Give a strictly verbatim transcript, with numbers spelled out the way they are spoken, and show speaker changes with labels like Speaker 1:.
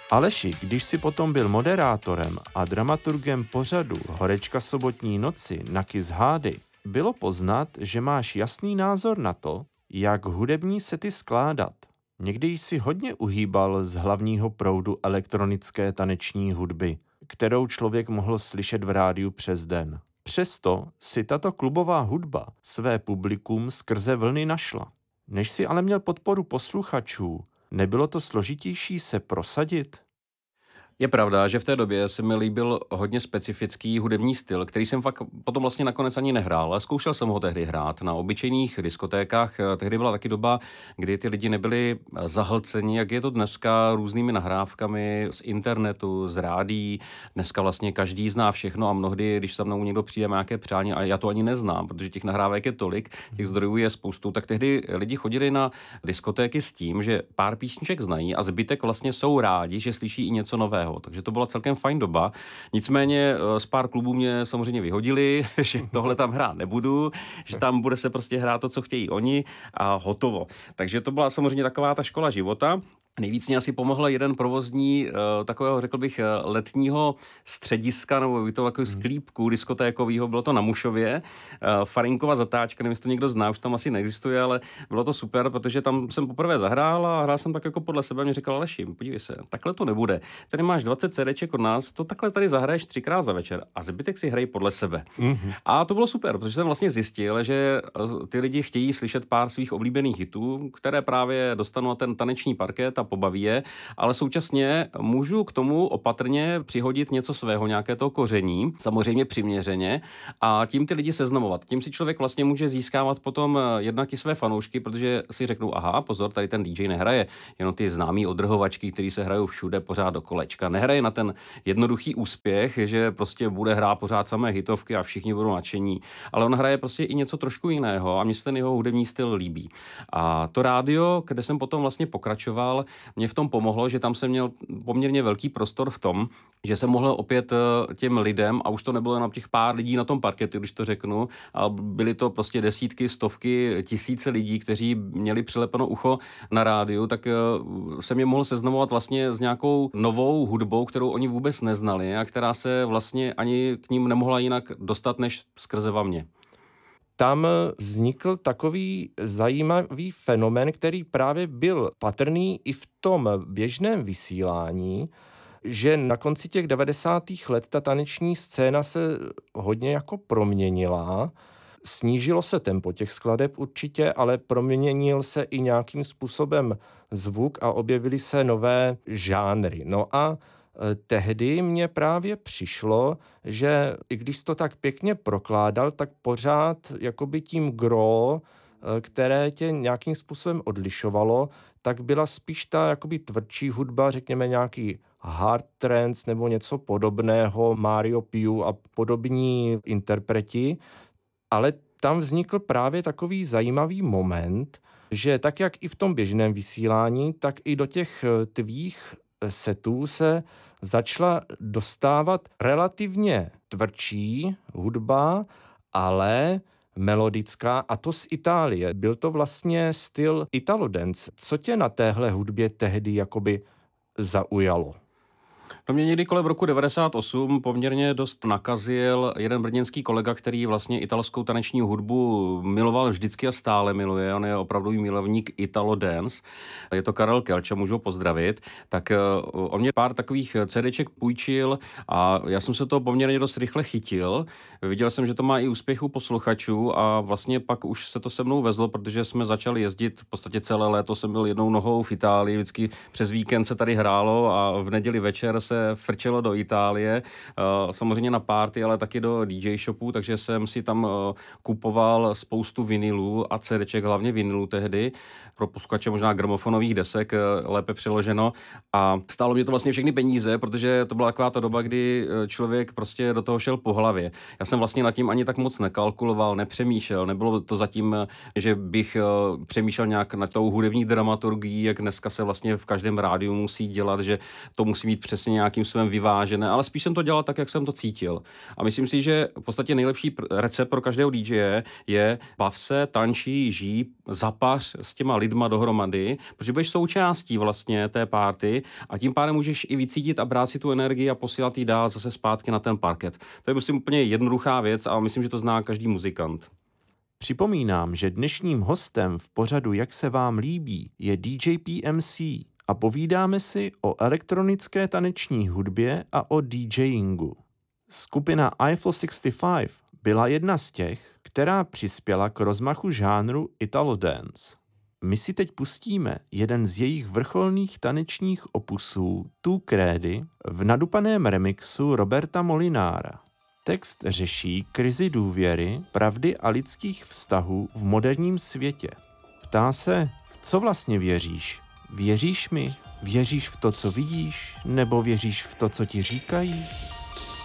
Speaker 1: Aleši, když si potom byl moderátorem a dramaturgem pořadu Horečka sobotní noci na Kiss Hády, bylo poznat, že máš jasný názor na to, jak hudební sety skládat. Někdy jsi hodně uhýbal z hlavního proudu elektronické taneční hudby, kterou člověk mohl slyšet v rádiu přes den. Přesto si tato klubová hudba své publikum skrze vlny našla. Než si ale měl podporu posluchačů, nebylo to složitější se prosadit?
Speaker 2: Je pravda, že v té době se mi líbil hodně specifický hudební styl, který jsem fakt potom vlastně nakonec ani nehrál, ale zkoušel jsem ho tehdy hrát na obyčejných diskotékách. Tehdy byla taky doba, kdy ty lidi nebyli zahlceni, jak je to dneska, různými nahrávkami z internetu, z rádií. Dneska vlastně každý zná všechno a mnohdy, když se mnou někdo přijde nějaké přání a já to ani neznám, protože těch nahrávek je tolik, těch zdrojů je spoustu, tak tehdy lidi chodili na diskotéky s tím, že pár písniček znají a zbytek vlastně jsou rádi, že slyší i něco nového. Takže to byla celkem fajn doba. Nicméně z pár klubů mě samozřejmě vyhodili, že tohle tam hrát nebudu, že tam bude se prostě hrát to, co chtějí oni a hotovo. Takže to byla samozřejmě taková ta škola života. Nejvíc mě asi pomohl jeden provozní takového, řekl bych, letního střediska, nebo to takového sklípku diskotékového, bylo to na Mušově, Farinkova zatáčka, nevím, jestli to někdo zná, už tam asi neexistuje, ale bylo to super, protože tam jsem poprvé zahrál a hrál jsem tak jako podle sebe a mě říkal, Aleši, podívej se, takhle to nebude. Tady máš dvacet CDček od nás, to takhle tady zahraješ třikrát za večer a zbytek si hrají podle sebe. Mm-hmm. A to bylo super, protože jsem vlastně zjistil, že ty lidi chtějí slyšet pár svých oblíbených hitů, které právě dostanou na ten taneční parket a pobaví je, ale současně můžu k tomu opatrně přihodit něco svého, nějaké to koření, samozřejmě přiměřeně a tím ty lidi seznamovat. Tím si člověk vlastně může získávat potom jednak i své fanoušky, protože si řeknou, aha, pozor, tady ten D J nehraje jenom ty známý odrhovačky, který se hrajou všude pořád do kolečka. Nehraje na ten jednoduchý úspěch, že prostě bude hrát pořád samé hitovky a všichni budou nadšení, ale on hraje prostě i něco trošku jiného a mně se ten jeho hudební styl líbí. A to rádio, kde jsem potom vlastně pokračoval, mě v tom pomohlo, že tam jsem měl poměrně velký prostor v tom, že jsem mohl opět těm lidem, a už to nebylo jenom těch pár lidí na tom parketu, když to řeknu, ale byly to prostě desítky, stovky, tisíce lidí, kteří měli přilepeno ucho na rádiu, tak jsem je mohl seznamovat vlastně s nějakou novou hudbou, kterou oni vůbec neznali a která se vlastně ani k ním nemohla jinak dostat, než skrze mě.
Speaker 1: Tam vznikl takový zajímavý fenomén, který právě byl patrný i v tom běžném vysílání, že na konci těch devadesátých let ta taneční scéna se hodně jako proměnila. Snížilo se tempo těch skladeb určitě, ale proměnil se i nějakým způsobem zvuk a objevily se nové žánry. No a tehdy mně právě přišlo, že i když to tak pěkně prokládal, tak pořád jakoby tím gro, které tě nějakým způsobem odlišovalo, tak byla spíš ta jakoby tvrdší hudba, řekněme nějaký hard trance nebo něco podobného, Mario Piu a podobní interpreti, ale tam vznikl právě takový zajímavý moment, že tak jak i v tom běžném vysílání, tak i do těch tvých setů se začala dostávat relativně tvrdší hudba, ale melodická, a to z Itálie. Byl to vlastně styl Italo dance. Co tě na téhle hudbě tehdy jakoby zaujalo?
Speaker 2: No mě někdy kolem roku devadesát osm poměrně dost nakazil jeden brněnský kolega, který vlastně italskou taneční hudbu miloval vždycky a stále miluje. On je opravdový milovník Italo dance. Je to Karel Kelča, můžu ho pozdravit. Tak on mě pár takových CDček půjčil a já jsem se to poměrně dost rychle chytil. Viděl jsem, že to má i úspěch u posluchačů a vlastně pak už se to se mnou vezlo, protože jsme začali jezdit v podstatě celé léto. Jsem byl jednou nohou v Itálii, vždycky přes víkend se tady hrálo a v neděli večer se frčelo do Itálie, samozřejmě na party, ale taky do D J shopů, takže jsem si tam kupoval spoustu vinylů a CDček, hlavně vinylů tehdy, pro posluchače možná gramofonových desek, lépe přeloženo, a stálo mě to vlastně všechny peníze, protože to byla taková ta doba, kdy člověk prostě do toho šel po hlavě. Já jsem vlastně nad tím ani tak moc nekalkuloval, nepřemýšlel, nebylo to zatím, že bych přemýšlel nějak nad tou hudební dramaturgií, jak dneska se vlastně v každém rádiu musí dělat, že to musí mít přesně vlastně nějakým svém vyvážené, ale spíš jsem to dělal tak, jak jsem to cítil. A myslím si, že v podstatě nejlepší recept pro každého D J je bav se, tančí, žij, zapař s těma lidma dohromady, protože budeš součástí vlastně té party a tím pádem můžeš i vycítit a brát si tu energii a posílat ji dál zase zpátky na ten parket. To je myslím úplně jednoduchá věc a myslím, že to zná každý muzikant.
Speaker 3: Připomínám, že dnešním hostem v pořadu Jak se vám líbí je D J P M C a povídáme si o elektronické taneční hudbě a o DJingu. Skupina Eiffel šedesát pět byla jedna z těch, která přispěla k rozmachu žánru Italo Dance. My si teď pustíme jeden z jejich vrcholných tanečních opusů Tu Credi v nadupaném remixu Roberta Molinára. Text řeší krizi důvěry, pravdy a lidských vztahů v moderním světě. Ptá se, v co vlastně věříš? Věříš mi? Věříš v to, co vidíš? Nebo věříš v to, co ti říkají?